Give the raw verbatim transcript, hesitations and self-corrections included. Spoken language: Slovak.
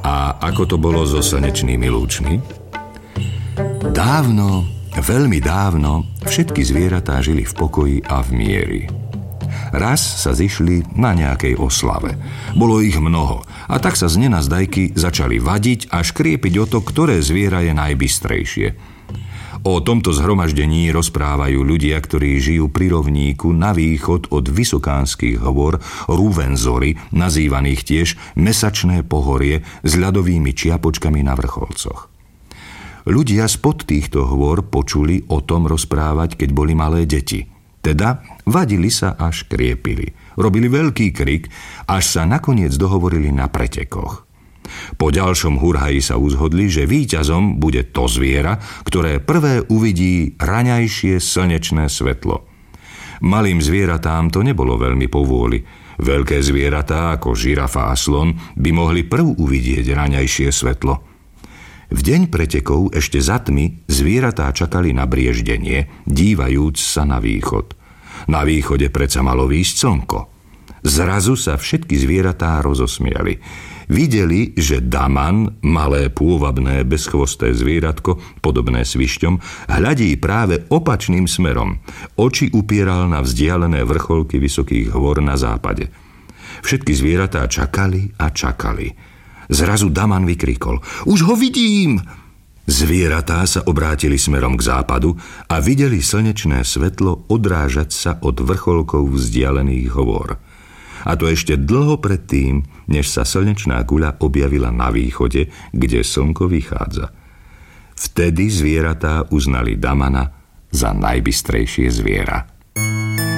A ako to bolo so slnečnými lúčmi? Dávno, veľmi dávno, všetky zvieratá žili v pokoji a v mieri. Raz sa zišli na nejakej oslave. Bolo ich mnoho a tak sa z nenazdajky začali vadiť a škriepiť o to, ktoré zviera je najbystrejšie. O tomto zhromaždení rozprávajú ľudia, ktorí žijú pri rovníku na východ od Vysokánskych hôr Ruvenzory, nazývaných tiež Mesačné pohorie s ľadovými čiapočkami na vrcholcoch. Ľudia spod týchto hôr počuli o tom rozprávať, keď boli malé deti. Teda vadili sa a škriepili. Robili veľký krik, až sa nakoniec dohovorili na pretekoch. Po ďalšom hurhaji sa uzhodli, že víťazom bude to zviera, ktoré prvé uvidí raňajšie slnečné svetlo. Malým zvieratám to nebolo veľmi povôli. Veľké zvieratá ako žirafa a slon by mohli prv uvidieť raňajšie svetlo. V deň pretekov ešte za tmy zvieratá čakali na brieždenie, dívajúc sa na východ. Na východe predsa malo výjsť slnko. Zrazu sa všetky zvieratá rozosmiali. Videli, že Daman, malé pôvabné bezchvosté zvieratko, podobné svišťom, hľadí práve opačným smerom. Oči upieral na vzdialené vrcholky vysokých hôr na západe. Všetky zvieratá čakali a čakali. Zrazu Daman vykrikol: Už ho vidím! Zvieratá sa obrátili smerom k západu a videli slnečné svetlo odrážať sa od vrcholkov vzdialených hôr. A to ešte dlho predtým, než sa slnečná guľa objavila na východe, kde slnko vychádza. Vtedy zvieratá uznali Damana za najbystrejšie zviera.